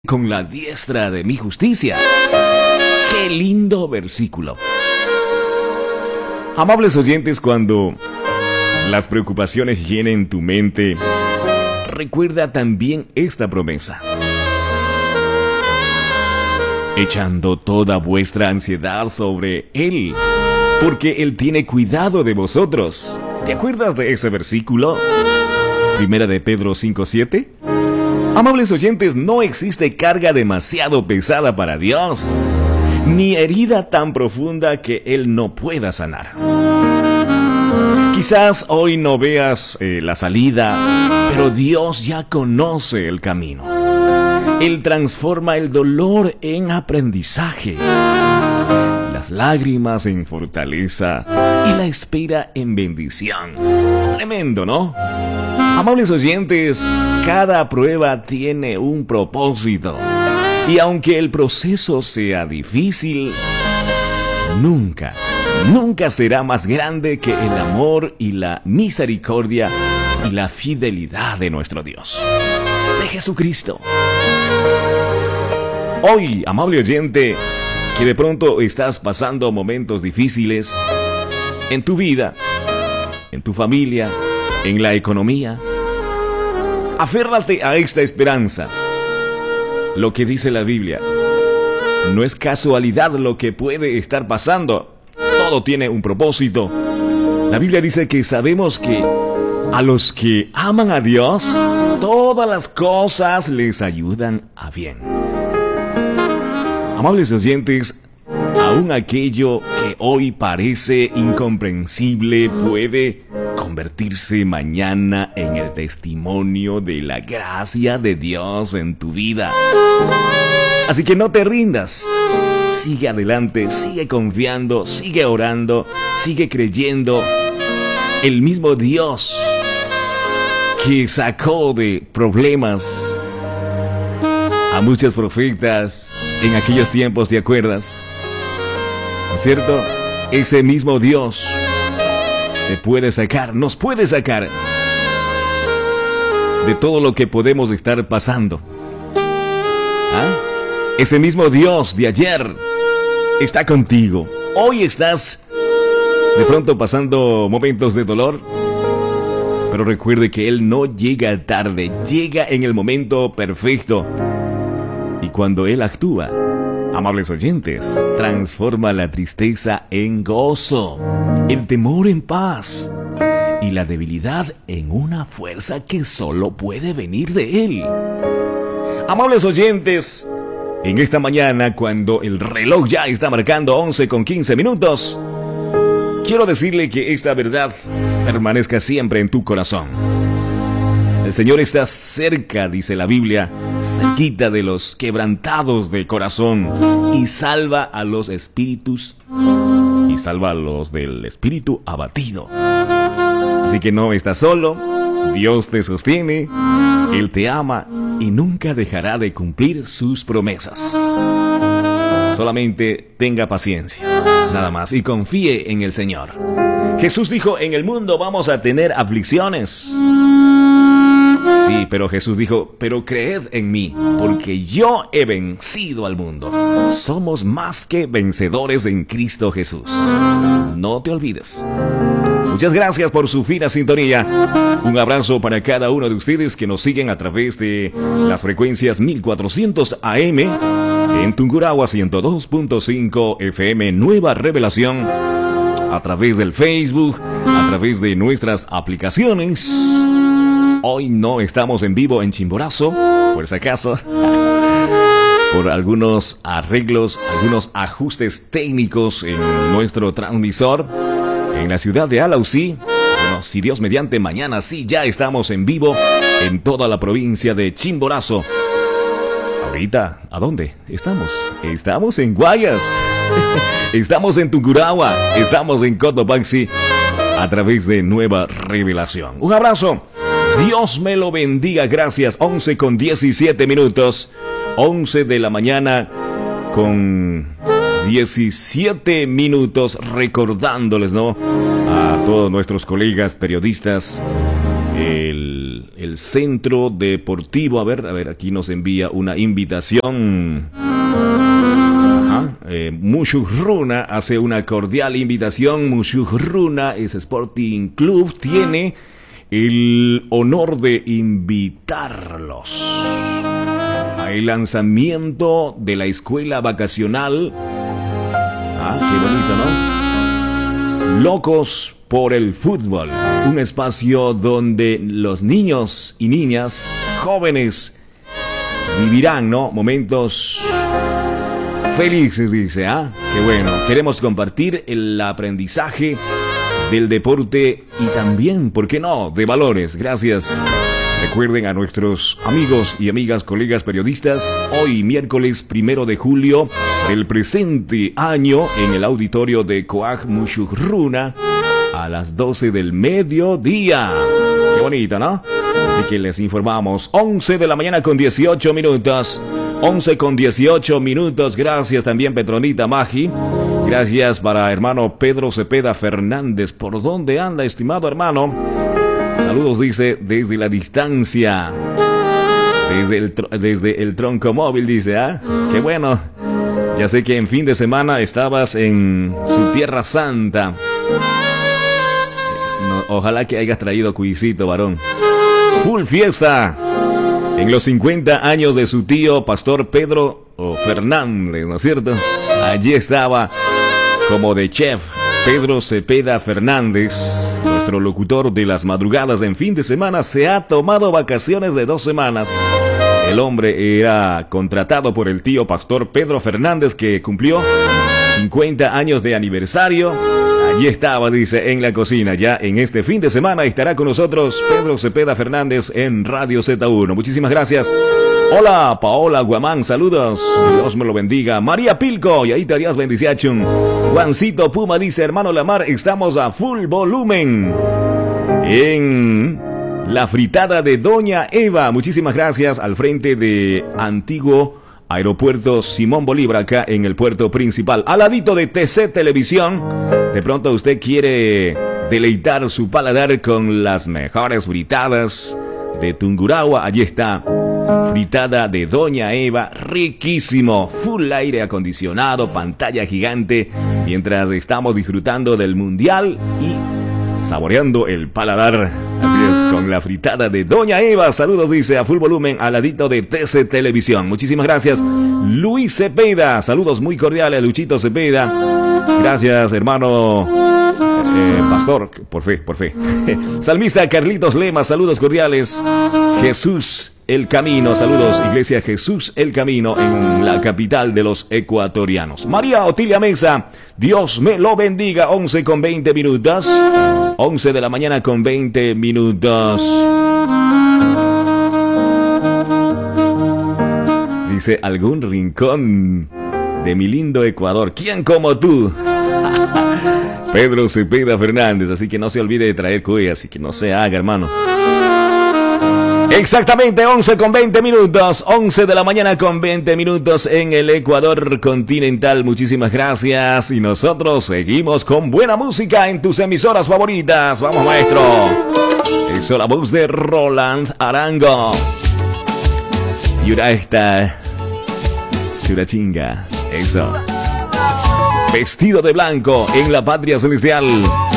con la diestra de mi justicia. ¡Qué lindo versículo! Amables oyentes, cuando las preocupaciones llenen tu mente, recuerda también esta promesa: echando toda vuestra ansiedad sobre Él, porque Él tiene cuidado de vosotros. ¿Te acuerdas de ese versículo? Primera de Pedro 5:7. Amables oyentes, no existe carga demasiado pesada para Dios, ni herida tan profunda que Él no pueda sanar. Quizás hoy no veas la salida, pero Dios ya conoce el camino. Él transforma el dolor en aprendizaje, las lágrimas en fortaleza y la espera en bendición. Tremendo, ¿no? Amables oyentes, cada prueba tiene un propósito. Y aunque el proceso sea difícil, nunca será más grande que el amor y la misericordia y la fidelidad de nuestro Dios, de Jesucristo. Hoy, amable oyente, que de pronto estás pasando momentos difíciles en tu vida, en tu familia, en la economía, aférrate a esta esperanza. Lo que dice la Biblia: no es casualidad lo que puede estar pasando. Todo tiene un propósito. La Biblia dice que sabemos que a los que aman a Dios, todas las cosas les ayudan a bien. Amables oyentes, aún aquello que hoy parece incomprensible puede convertirse mañana en el testimonio de la gracia de Dios en tu vida. Así que no te rindas. Sigue adelante, sigue confiando, sigue orando, sigue creyendo. El mismo Dios que sacó de problemas a muchos profetas en aquellos tiempos, ¿te acuerdas? ¿No es cierto? Ese mismo Dios te puede sacar, nos puede sacar de todo lo que podemos estar pasando. ¿Ah? Ese mismo Dios de ayer está contigo. Hoy estás de pronto pasando momentos de dolor, pero recuerde que Él no llega tarde, llega en el momento perfecto. Y cuando Él actúa, amables oyentes, transforma la tristeza en gozo, el temor en paz y la debilidad en una fuerza que solo puede venir de Él. Amables oyentes, en esta mañana, cuando el reloj ya está marcando 11:15, quiero decirle que esta verdad permanezca siempre en tu corazón. El Señor está cerca, dice la Biblia, cerquita de los quebrantados de corazón, y salva a los espíritus, y salva a los del espíritu abatido. Así que no estás solo, Dios te sostiene, Él te ama y nunca dejará de cumplir sus promesas. Solamente tenga paciencia, nada más, y confíe en el Señor. Jesús dijo: en el mundo vamos a tener aflicciones. Sí, pero Jesús dijo: pero creed en mí, porque yo he vencido al mundo. Somos más que vencedores en Cristo Jesús. No te olvides. Muchas gracias por su fina sintonía. Un abrazo para cada uno de ustedes que nos siguen a través de las frecuencias 1400 AM en Tungurahua, 102.5 FM Nueva Revelación, a través del Facebook, a través de nuestras aplicaciones. Hoy no estamos en vivo en Chimborazo, por si acaso, por algunos arreglos, algunos ajustes técnicos en nuestro transmisor en la ciudad de Alausí. Bueno, si Dios mediante, mañana sí ya estamos en vivo en toda la provincia de Chimborazo. Ahorita, ¿a dónde estamos? Estamos en Guayas, estamos en Tungurahua, estamos en Cotopaxi, a través de Nueva Revelación. Un abrazo. Dios me lo bendiga, gracias. 11:17, 11 de la mañana con 17 minutos, recordándoles, ¿no?, a todos nuestros colegas periodistas el el Centro Deportivo. A ver, aquí nos envía una invitación. Mushurruna hace una cordial invitación. Mushurruna es Sporting Club. Tiene el honor de invitarlos al lanzamiento de la escuela vacacional. Qué bonito, ¿no? Locos por el fútbol. Un espacio donde los niños y niñas, jóvenes, vivirán, ¿no? Momentos felices, dice, Qué bueno. Queremos compartir el aprendizaje del deporte y también, ¿por qué no?, de valores. Gracias. Recuerden a nuestros amigos y amigas, colegas periodistas, hoy miércoles 1 de julio del presente año en el auditorio de Coag Mushurruna a las 12 del mediodía. Qué bonito, ¿no? Así que les informamos, 11 de la mañana con 18 minutos. 11 con 18 minutos. Gracias también, Petronita Magi. Gracias para hermano Pedro Cepeda Fernández. ¿Por dónde anda, estimado hermano? Saludos, dice, desde la distancia. Desde el tronco móvil, dice, Qué bueno. Ya sé que en fin de semana estabas en su tierra santa. Ojalá que hayas traído cuisito, varón. Full fiesta. En los 50 años de su tío, Pastor Pedro Fernández, ¿no es cierto? Allí estaba, como de chef, Pedro Cepeda Fernández, nuestro locutor de las madrugadas en fin de semana. Se ha tomado vacaciones de 2 semanas. El hombre era contratado por el tío Pastor Pedro Fernández, que cumplió 50 años de aniversario. Allí estaba, dice, en la cocina. Ya en este fin de semana estará con nosotros Pedro Cepeda Fernández en Radio Z1. Muchísimas gracias. Hola, Paola Guamán, saludos. Dios me lo bendiga. María Pilco, y ahí te harías bendición. Juancito Puma dice, hermano Lamar, estamos a full volumen en la fritada de Doña Eva. Muchísimas gracias, al frente de Antiguo Aeropuerto Simón Bolívar, acá en el puerto principal, al ladito de TC Televisión. De pronto usted quiere deleitar su paladar con las mejores fritadas de Tungurahua. Allí está, fritada de Doña Eva, riquísimo, full aire acondicionado, pantalla gigante, mientras estamos disfrutando del mundial y saboreando el paladar. Así es, con la fritada de Doña Eva. Saludos, dice, a full volumen, al ladito de TC Televisión. Muchísimas gracias. Luis Cepeda, saludos muy cordiales a Luchito Cepeda. Gracias, hermano pastor, por fe. Salmista Carlitos Lema, saludos cordiales. Jesús el Camino, saludos, Iglesia Jesús el Camino, en la capital de los ecuatorianos. María Otilia Mesa, Dios me lo bendiga. 11 con 20 minutos. 11 de la mañana con 20 minutos. Dice, algún rincón de mi lindo Ecuador. ¿Quién como tú? Pedro Cepeda Fernández. Así que no se olvide de traer cuellas, así que no se haga, hermano. Exactamente, 11 con 20 minutos. 11 de la mañana con 20 minutos en el Ecuador continental. Muchísimas gracias. Y nosotros seguimos con buena música en tus emisoras favoritas. Vamos, maestro. Eso, la voz de Roland Arango. Y ahora está Churachinga. Eso. Vestido de blanco en la patria celestial.